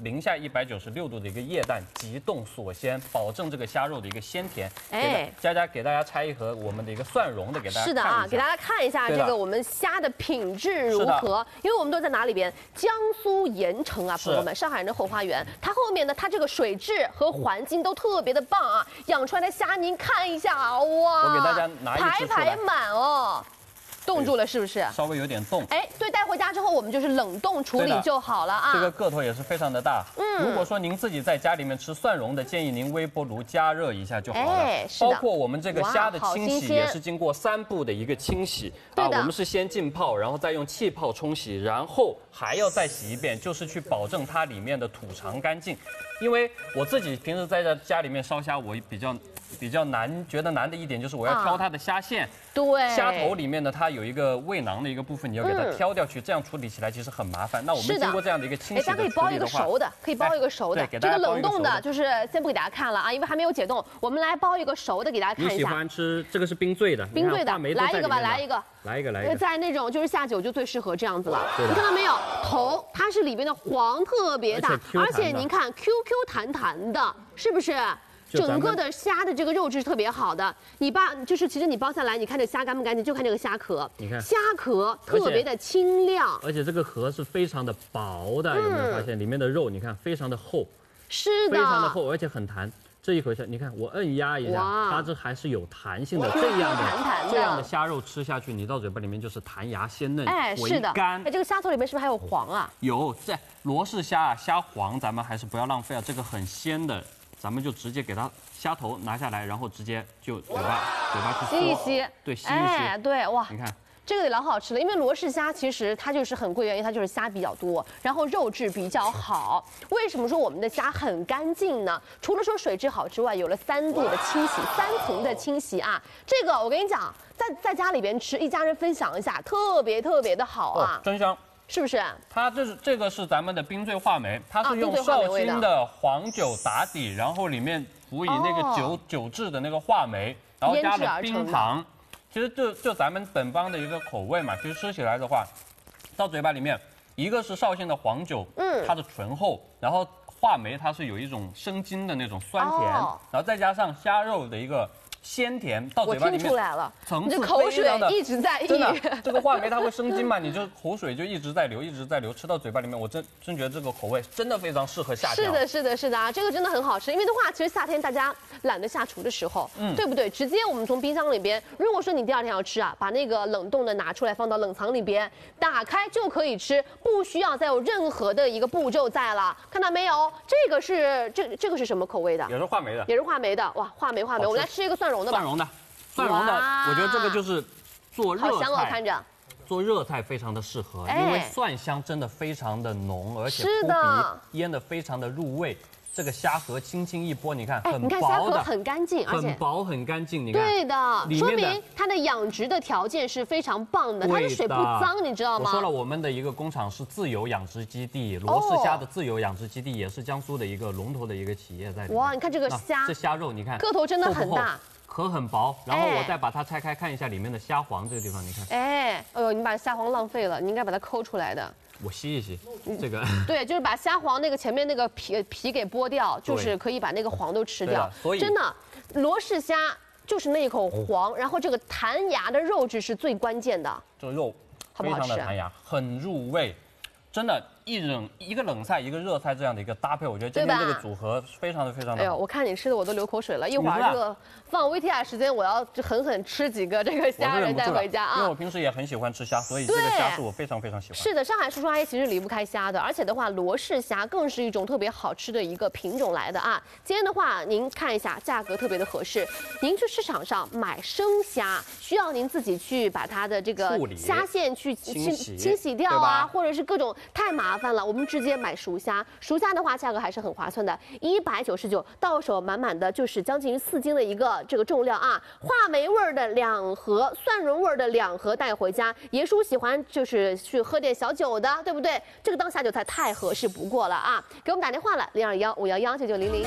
零下196度的一个液氮急冻锁鲜，保证这个虾肉的一个鲜甜。佳佳给大家拆一盒我们的一个蒜蓉的，给大家是的啊，给大家看一下这个我们虾的品质如何，因为我们都在哪里边？江苏盐城啊，朋友们，上海人的后花园，它后面呢，它这个水质和环境都特别的棒啊，养出来的虾您看一下，哇， 我给大家拿一只出来， 排满哦。冻住了是不是？ 稍微有点冻。 对，带回家之后我们就是冷冻处理就好了啊。 这个个头也是非常的大。如果说您自己在家里面吃蒜蓉的，建议您微波炉加热一下就好了。包括我们这个虾的清洗也是经过3步的一个清洗啊，我们是先浸泡，然后再用气泡冲洗，然后还要再洗一遍，就是去保证它里面的土肠干净。因为我自己平时在家里面烧虾，我比较难，觉得难的一点就是我要挑它的虾线。对，虾头里面呢，它有一个胃囊的一个部分，你要给它挑掉去，这样处理起来其实很麻烦。那我们经过这样的一个清洗的处理的话， 可以包一个熟的，可以包一个熟的。这个冷冻的，就是先不给大家看了啊，因为还没有解冻。我们来包一个熟的给大家看一下。 你喜欢吃这个是冰醉的？ 冰醉的，来一个吧，来一个。 来一个。 在那种就是下酒就最适合这样子了。你看到没有？头它是里边的黄特别大，而且您看 QQ 弹弹的，是不是？整个的虾的这个肉质是特别好的，其实你剥下来，你看这虾干不干净，就看这个虾壳，你看虾壳特别的清亮， 而且这个壳是非常的薄的，有没有发现里面的肉？你看非常的厚， 是的， 非常的厚，而且很弹。这一回下，你看我摁压一下，它这还是有弹性的，这样的虾肉吃下去，你到嘴巴里面就是弹牙鲜嫩， 是的。 干。 这个虾头里面是不是还有黄啊？ 有，在罗氏虾啊，虾黄咱们还是不要浪费啊，这个很鲜的。咱们就直接给它虾头拿下来，然后直接就嘴巴去吸一吸， 对，吸一吸， 对，哇， 你看这个得老好吃了，因为罗氏虾其实它就是很贵，原因它就是虾比较多，然后肉质比较好。为什么说我们的虾很干净呢？除了说水质好之外，有了3度的清洗，3层的清洗啊。这个我跟你讲，在家里边吃，一家人分享一下，特别的好啊， 真香。 是不是？ 它这个是咱们的冰醉话梅，它是用绍兴的黄酒打底，然后里面辅以那个酒制的那个话梅，然后加了冰糖。其实就咱们本帮的一个口味嘛，其实吃起来的话，到嘴巴里面，一个是绍兴的黄酒，它的醇厚，然后话梅它是有一种生津的那种酸甜，然后再加上虾肉的一个鲜甜，到嘴巴里面， 我听出来了， 层次口水一直在溢。 真的，这个话梅它会生津嘛，你就口水就一直在流，吃到嘴巴里面，我真觉得这个口味真的非常适合夏天。 是的啊，这个真的很好吃。因为的话，其实夏天大家懒得下厨的时候，对不对？直接我们从冰箱里边，如果说你第2天要吃啊，把那个冷冻的拿出来放到冷藏里边，打开就可以吃，不需要再有任何的一个步骤在了。看到没有？这个是什么口味的？ 也是话梅的。 也是话梅的。哇，话梅，我们来吃一个蒜蓉的吧。 蒜蓉的，我觉得这个就是做热菜， 好香哦，看着。 做热菜非常的适合，因为蒜香真的非常的浓，而且扑鼻，腌的非常的入味。这个虾壳轻轻一剥，你看很薄的， 虾壳很干净，而且很薄很干净。你看， 对的，说明它的养殖的条件是非常棒的，它的水不脏，你知道吗？ 我说了，我们的一个工厂是自由养殖基地，罗氏虾的自由养殖基地也是江苏的一个龙头的一个企业在里面。 哇，你看这个虾， 这虾肉你看个头真的很大。 壳很薄，然后我再把它拆开看一下里面的虾黄这个地方，你看。 哎呦，你把虾黄浪费了，你应该把它抠出来的。 我吸一吸，这个。 对，就是把虾黄那个前面那个皮给剥掉，就是可以把那个黄都吃掉。 所以真的，罗氏虾就是那一口黄，然后这个弹牙的肉质是最关键的。 这个肉非常的弹牙，很入味。真的，一个冷菜一个热菜这样的一个搭配，我觉得今天这个组合非常的好。 哎呦，我看你吃的我都流口水了，一会儿这个放 VTR 时间，我要狠吃几个这个虾仁带回家啊。 因为我平时也很喜欢吃虾，所以这个虾是我非常喜欢。 是的，上海叔叔阿姨其实离不开虾的，而且的话，罗氏虾更是一种特别好吃的一个品种来的啊。今天的话，您看一下，价格特别的合适。您去市场上买生虾，需要您自己去把它的这个虾线去清洗掉啊，或者是各种。太麻烦了，我们直接买熟虾。熟虾的话，价格还是很划算的，199，到手满满的就是将近4斤的一个这个重量啊。话梅味儿的2盒，蒜蓉味儿的2盒带回家。爷叔喜欢就是去喝点小酒的，对不对？这个当下酒菜太合适不过了啊！给我们打电话了，0215119900。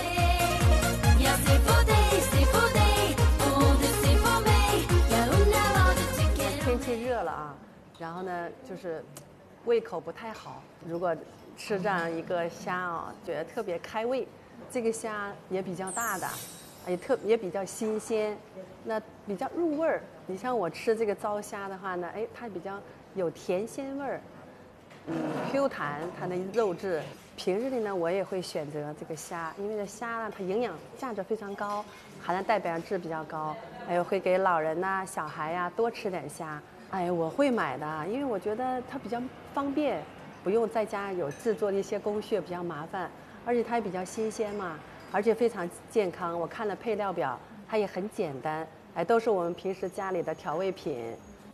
天气热了啊，然后呢就是。胃口不太好，如果吃这样一个虾啊，觉得特别开胃。这个虾也比较大的，也比较新鲜，那比较入味儿。你像我吃这个糟虾的话呢，哎，它比较有甜鲜味儿，Q 弹，它的肉质。平日里呢，我也会选择这个虾，因为这虾呢，它营养价值非常高，含量蛋白质比较高，还有会给老人呐、小孩呀多吃点虾。哎，我会买的，因为我觉得它比较方便，不用在家有制作的一些工序比较麻烦，而且它也比较新鲜嘛，而且非常健康。我看了配料表，它也很简单，哎，都是我们平时家里的调味品。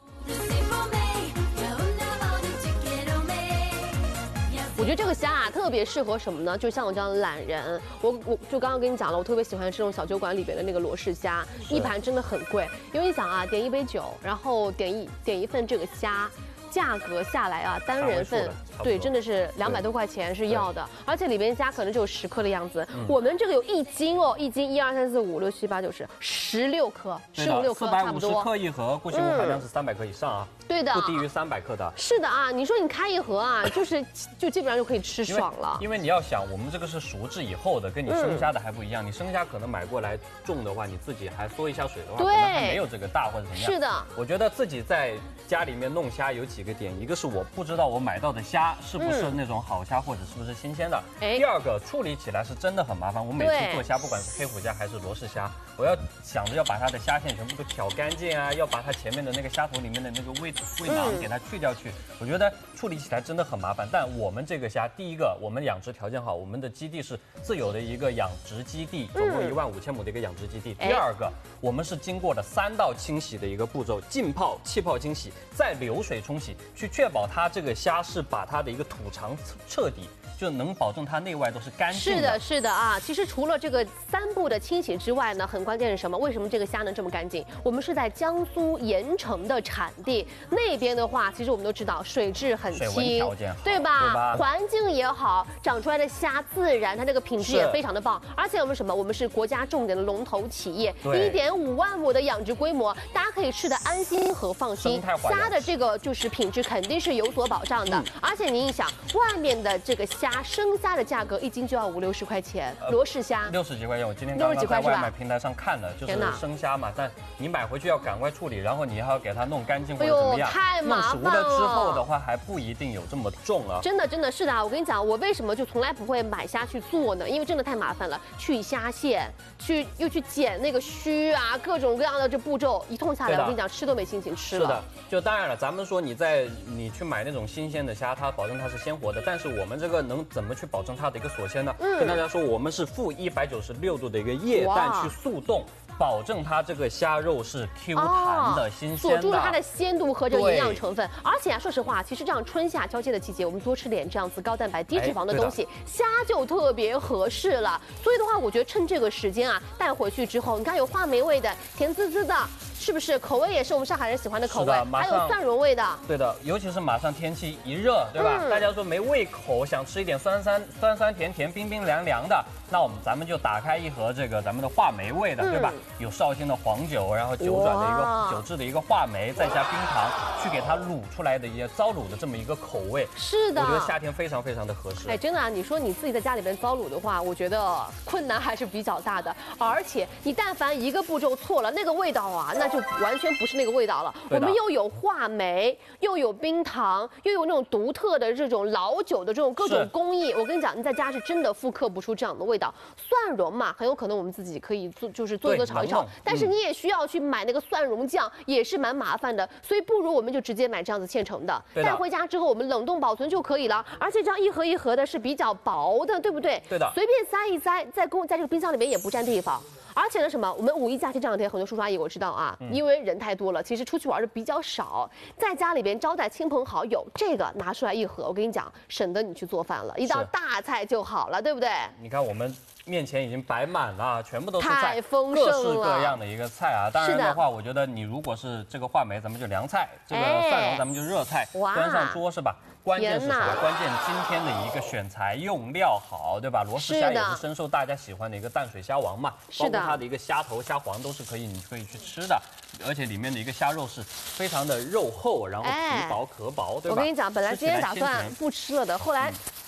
我觉得这个虾啊，特别适合什么呢？就像我这样的懒人，我就刚刚跟你讲了，我特别喜欢吃这种小酒馆里边的那个罗氏虾，一盘真的很贵，因为你想啊，点一杯酒，然后点一份这个虾。价格下来啊，单人份对，真的是200多块钱是要的，而且里边虾可能只有10克的样子。我们这个有1斤哦，1斤1、2、3、4、5、6、7、8、9、10， 16克，15、16克差不多。 450克一盒，固形物含量是300克以上啊。 对的， 不低于300克的。 是的啊，你说你开一盒啊，就基本上就可以吃爽了。 因为你要想，我们这个是熟制以后的，跟你生虾的还不一样。你生虾可能买过来种的话，你自己还缩一下水的话，可能还没有这个大或者怎么样。 是的， 我觉得自己在家里面弄虾有几个点，一个是我不知道我买到的虾是不是那种好虾或者是不是新鲜的。第二个处理起来是真的很麻烦。我每次做虾，不管是黑虎虾还是罗氏虾，我要想着要把它的虾线全部都挑干净啊，要把它前面的那个虾头里面的那个胃囊给它去掉去。我觉得处理起来真的很麻烦。但我们这个虾，第一个我们养殖条件好，我们的基地是自有的一个养殖基地，总共15000亩的一个养殖基地。第二个，我们是经过了3道清洗的一个步骤，浸泡、气泡清洗，再流水冲洗，去确保它这个虾是把它的一个土肠彻底。就能保证它内外都是干净的。 是的，是的啊。其实除了这个3步的清洗之外呢，很关键是什么？为什么这个虾能这么干净？我们是在江苏盐城的产地，那边的话，其实我们都知道水质很清， 水文条件好， 对吧？环境也好，长出来的虾自然，它这个品质也非常的棒。而且我们什么？我们是国家重点的龙头企业，1.5万亩的养殖规模，大家可以吃得安心和放心。虾的这个就是品质肯定是有所保障的。而且您一想，外面的这个生虾的价格1斤就要50、60块钱，罗氏虾 60几块钱。我今天刚刚在外卖平台上看了，就是生虾嘛，但你买回去要赶快处理，然后你还要给它弄干净或者怎么样， 太麻烦了。 弄熟了之后的话，还不一定有这么重啊。 真的是的啊！我跟你讲，我为什么就从来不会买虾去做呢？因为真的太麻烦了，去虾线，又去剪那个须啊，各种各样的这步骤一通下来，我跟你讲，吃都没心情吃了。 是的，就当然了，咱们说你去买那种新鲜的虾，它保证它是鲜活的，但是我们这个能怎么去保证它的一个锁鲜呢？跟大家说，我们是-196度的一个液氮去速冻，保证它这个虾肉是 Q 弹的、新鲜的， 锁住了它的鲜度和这个营养成分。而且啊，说实话，其实这样春夏交接的季节，我们多吃点这样子高蛋白、低脂肪的东西，虾就特别合适了。所以的话，我觉得趁这个时间啊，带回去之后，你看有话梅味的，甜滋滋的。是不是口味也是我们上海人喜欢的口味？还有蒜蓉味的。 对的，尤其是马上天气一热，对吧？大家说没胃口，想吃一点酸甜甜、冰冰凉凉的，那咱们就打开一盒这个咱们的话梅味的，对吧？有绍兴的黄酒，然后酒转的一个酒制的一个话梅，再加冰糖，去给它卤出来的一些糟卤的这么一个口味。 是的， 我觉得夏天非常非常的合适。 哎，真的啊，你说你自己在家里边糟卤的话，我觉得困难还是比较大的，而且你但凡一个步骤错了，那个味道啊，那就完全不是那个味道了。我们又有话梅，又有冰糖，又有那种独特的这种老酒的这种各种工艺。我跟你讲，你在家是真的复刻不出这样的味道。蒜蓉嘛，很有可能我们自己可以做，就是做炒一炒，但是你也需要去买那个蒜蓉酱，也是蛮麻烦的。所以不如我们就直接买这样子现成的，带回家之后我们冷冻保存就可以了。而且这样一盒一盒的是比较薄的，对不对？ 对的，随便塞一塞，在这个冰箱里面也不占地方。而且呢，什么？我们5一假期这2天，很多叔叔阿姨我知道啊，因为人太多了，其实出去玩的比较少，在家里边招待亲朋好友，这个拿出来一盒，我跟你讲，省得你去做饭了，一道大菜就好了，对不对？ 你看我们面前已经摆满了，全部都是菜， 太丰盛了， 各式各样的一个菜啊。当然的话，我觉得你如果是这个话梅，咱们就凉菜；这个蒜蓉，咱们就热菜，端上桌是吧？关键是什么？关键今天的一个选材用料好，对吧？罗氏虾也是深受大家喜欢的一个淡水虾王嘛，包括它的一个虾头、虾黄都是你可以去吃的，而且里面的一个虾肉是非常的肉厚，然后皮薄壳薄，对吧？ 我跟你讲，本来今天打算不吃了的，后来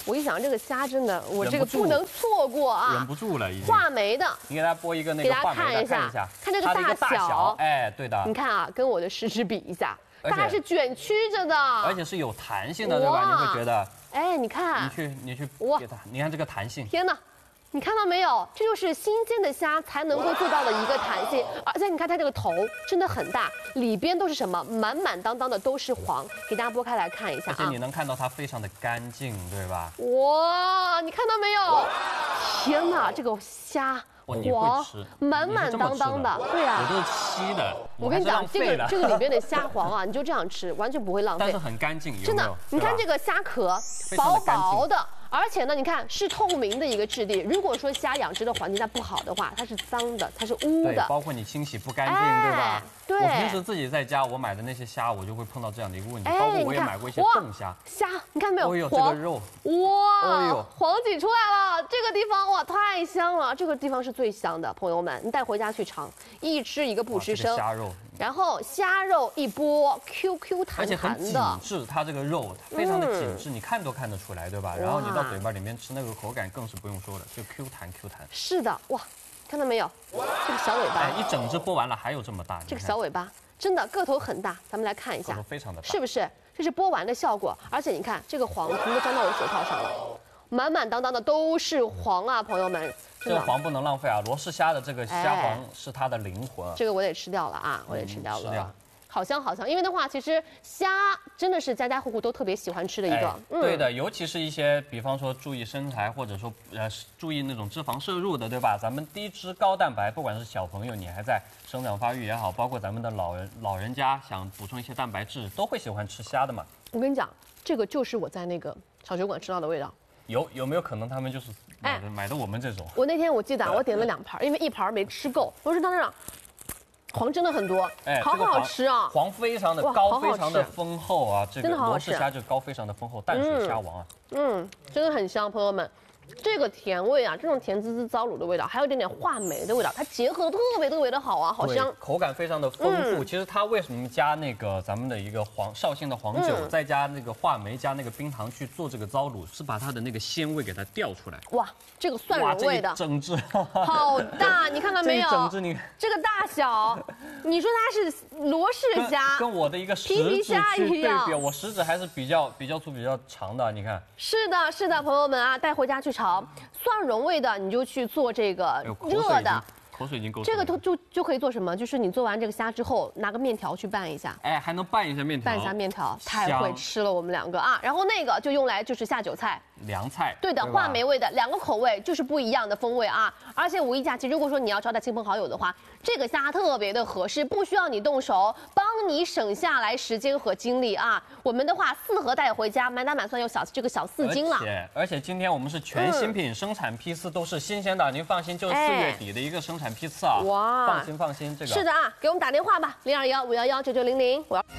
我一想这个虾真的，我这个不能错过啊， 忍不住了已经。 话梅的， 你给大家播一个那个话梅的，看一下， 看这个大小， 哎，对的。 你看啊，跟我的食指比一下，它是卷曲着的， 而且是有弹性的，对吧？你会觉得， 哎，你看， 你去给它，你看这个弹性， 天哪！你看到没有？这就是新鲜的虾才能够做到的一个弹性，而且你看它这个头真的很大，里边都是什么？满满当当的都是黄，给大家剥开来看一下啊。 而且你能看到它非常的干净，对吧？ 哇，你看到没有？天哪，这个虾黄满满当当的，对啊， 我都是吸的。 我跟你讲，这个里边的虾黄啊，你就这样吃，完全不会浪费， 但是很干净， 真的。你看这个虾壳薄薄的。而且呢，你看是透明的一个质地。如果说虾养殖的环境它不好的话，它是脏的，它是污的。 对，包括你清洗不干净，对吧？ 对。 我平时自己在家，我买的那些虾，我就会碰到这样的一个问题。包括我也买过一些冻虾。 虾，你看没有？ 哦呦，这个肉。 哇，黄挤出来了，这个地方哇太香了，这个地方是最香的，朋友们，你带回家去尝，一吃一个不吱声。 虾肉。 然后虾肉一剥 ，QQ 弹弹的， 而且很紧致，它这个肉非常的紧致，你看都看得出来，对吧？然后你到嘴巴里面吃那个口感更是不用说了，就 Q 弹 Q 弹。 是的，哇，看到没有？这个小尾巴， 一整只剥完了还有这么大。 这个小尾巴真的个头很大，咱们来看一下， 个头非常的大， 是不是？这是剥完的效果，而且你看这个黄全都粘到我手套上了，满满当当的都是黄啊，朋友们。 这个黄不能浪费啊！罗氏虾的这个虾黄是它的灵魂。 这个我得吃掉了啊，我得吃掉了。好香好香，因为的话，其实虾真的是家家户户都特别喜欢吃的一个。 对的，尤其是一些，比方说注意身材，或者说注意那种脂肪摄入的，对吧？咱们低脂高蛋白，不管是小朋友你还在生长发育也好，包括咱们的老人家想补充一些蛋白质，都会喜欢吃虾的嘛。 我跟你讲，这个就是我在那个小酒馆吃到的味道。 有没有可能他们就是买的我们这种？ 我那天我记得我点了2盘，因为1盘没吃够。我说他那黄真的很多，好好吃啊！ 黄非常的高，非常的丰厚啊！这个罗氏虾就高非常的丰厚，淡水虾王啊。 真的很香，朋友们。这个甜味啊，这种甜滋滋糟卤的味道，还有一点点话梅的味道，它结合的特别的好啊，好香， 口感非常的丰富。其实它为什么加那个咱们的一个绍兴的黄酒，再加那个话梅，加那个冰糖去做这个糟卤，是把它的那个鲜味给它调出来。 哇，这个蒜蓉味的整只好大，你看到没有？ 整只你这个大小，你说它是罗氏虾， 跟我的一个食指去对比，我食指还是比较粗、比较长的，你看。 是的，朋友们啊，带回家去炒蒜蓉味的，你就去做这个热的。 口水已经够。 这个就可以做什么？就是你做完这个虾之后，拿个面条去拌一下。 还能拌一下面条。 拌一下面条，太会吃了我们2个啊！然后那个就用来就是下酒菜。 凉菜。 对的，话梅味的2个口味就是不一样的风味啊！而且5一假期，如果说你要招待亲朋好友的话，这个虾特别的合适，不需要你动手，帮你省下来时间和精力啊！我们的话4盒带回家，满打满算有这个小4斤了。 而且今天我们是全新品，生产批次都是新鲜的，您放心，就是4月底的一个生产批次啊！哇，放心，这个是的啊，给我们打电话吧，021-511-9900。我要。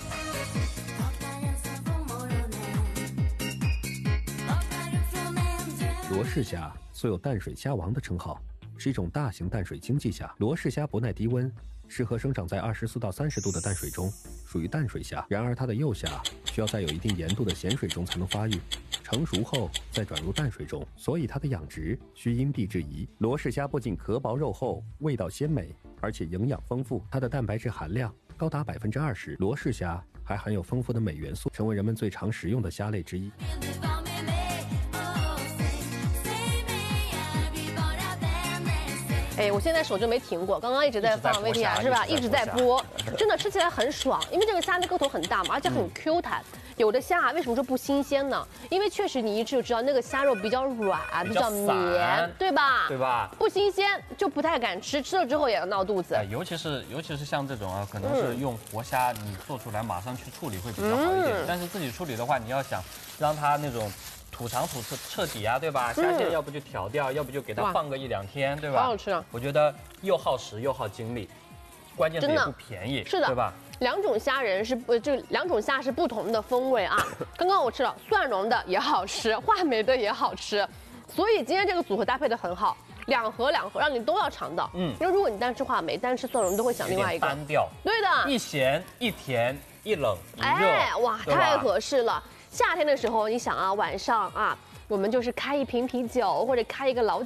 罗氏虾素有淡水虾王的称号，是一种大型淡水经济虾。罗氏虾不耐低温，适合生长在24到30度的淡水中，属于淡水虾。然而它的幼虾需要在有一定盐度的咸水中才能发育，成熟后再转入淡水中，所以它的养殖需因地制宜。罗氏虾不仅壳薄肉厚，味道鲜美，而且营养丰富，它的蛋白质含量高达20%。罗氏虾还含有丰富的镁元素，成为人们最常食用的虾类之一。 我现在手就没停过，刚刚一直在放 VTR 是吧？一直在播，真的吃起来很爽，因为这个虾的个头很大嘛，而且很 Q 弹。有的虾为什么说不新鲜呢？因为确实你一吃就知道那个虾肉比较软，比较绵，对吧？不新鲜就不太敢吃，吃了之后也要闹肚子。 尤其是像这种啊，可能是用活虾，你做出来马上去处理会比较好一点。但是自己处理的话，你要想让它那种土长土彻底啊，对吧？虾线要不就挑掉，要不就给它放个1、2天，对吧？ 好好吃啊！ 我觉得又耗时又耗精力，关键是也不便宜， 是的， 对吧 ？2种虾仁是这2种虾是不同的风味啊。刚刚我吃了蒜蓉的也好吃，话梅的也好吃，所以今天这个组合搭配的很好，2盒让你都要尝到。因为如果你单吃话梅，单吃蒜蓉，都会想另外一个单调。对的， 一咸一甜一冷一热， 哇，太合适了。夏天的时候，你想啊，晚上啊我们就是开一瓶啤酒或者开一个老